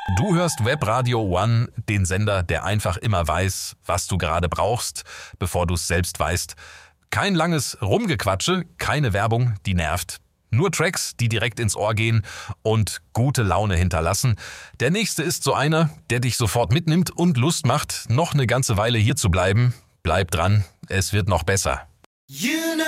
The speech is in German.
Du hörst Webradio One, den Sender, der einfach immer weiß, was du gerade brauchst, bevor du es selbst weißt. Kein langes Rumgequatsche, keine Werbung, die nervt. Nur Tracks, die direkt ins Ohr gehen und gute Laune hinterlassen. Der nächste ist so einer, der dich sofort mitnimmt und Lust macht, noch eine ganze Weile hier zu bleiben. Bleib dran, es wird noch besser. You know